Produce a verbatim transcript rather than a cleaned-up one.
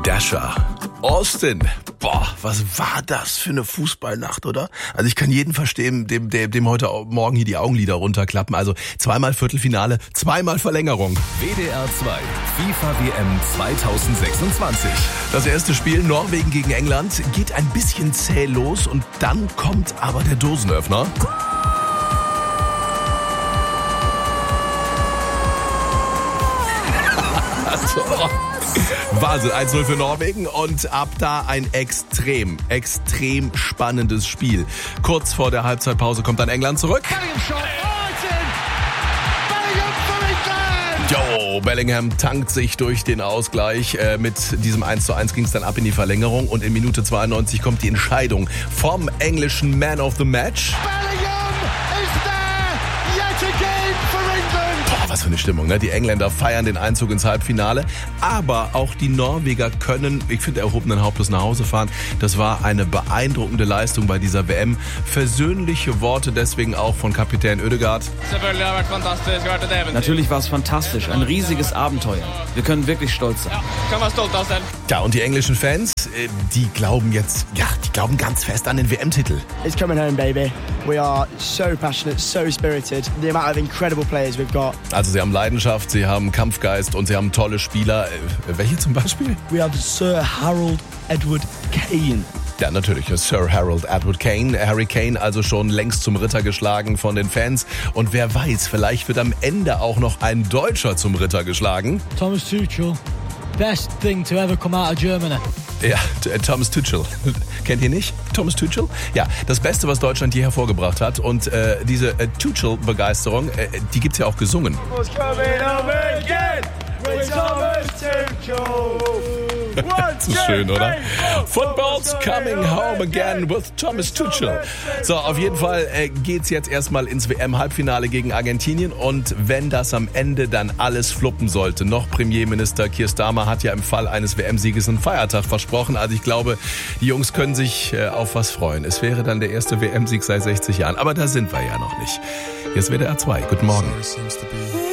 Dasher. Austin. Boah, was war das für eine Fußballnacht, oder? Also ich kann jeden verstehen, dem, dem, dem heute Morgen hier die Augenlider runterklappen. Also zweimal Viertelfinale, zweimal Verlängerung. W D R zwei FIFA W M zweitausendsechsundzwanzig. Das erste Spiel, Norwegen gegen England, geht ein bisschen zäh los und dann kommt aber der Dosenöffner. Also, Wahnsinn, eins null für Norwegen und ab da ein extrem, extrem spannendes Spiel. Kurz vor der Halbzeitpause kommt dann England zurück. Jo, Bellingham tankt sich durch den Ausgleich. Äh, mit diesem eins zu eins ging es dann ab in die Verlängerung und in Minute zweiundneunzig kommt die Entscheidung vom englischen Man of the Match. Was für eine Stimmung, ne? Die Engländer feiern den Einzug ins Halbfinale, aber auch die Norweger können, ich finde, erhobenen Hauptes nach Hause fahren. Das war eine beeindruckende Leistung bei dieser W M. Versöhnliche Worte deswegen auch von Kapitän Ødegaard. Natürlich war es fantastisch, ein riesiges Abenteuer. Wir können wirklich stolz sein. Ja, und die englischen Fans, die glauben jetzt, ja, die glauben ganz fest an den W M-Titel. It's coming home, baby. We are so passionate, so spirited. The amount of incredible players we've got. Also sie haben Leidenschaft, sie haben Kampfgeist und sie haben tolle Spieler. Welche zum Beispiel? We have Sir Harold Edward Kane. Ja, natürlich, Sir Harold Edward Kane. Harry Kane also schon längst zum Ritter geschlagen von den Fans. Und wer weiß, vielleicht wird am Ende auch noch ein Deutscher zum Ritter geschlagen. Thomas Tuchel. Best thing to ever come out of Germany. Ja, Thomas Tuchel. Kennt ihr nicht? Thomas Tuchel? Ja, das Beste, was Deutschland je hervorgebracht hat. Und äh, diese äh, Tuchel-Begeisterung, äh, die gibt's ja auch gesungen. What's coming home again with Thomas Tuchel? Das ist schön, oder? Football's coming home again with Thomas Tuchel. So, auf jeden Fall äh, geht's jetzt erstmal ins W M-Halbfinale gegen Argentinien. Und wenn das am Ende dann alles fluppen sollte, noch Premierminister Keir Starmer hat ja im Fall eines W M-Sieges einen Feiertag versprochen. Also ich glaube, die Jungs können sich äh, auf was freuen. Es wäre dann der erste W M-Sieg seit sechzig Jahren. Aber da sind wir ja noch nicht. Hier ist W D R zwei. Guten Morgen.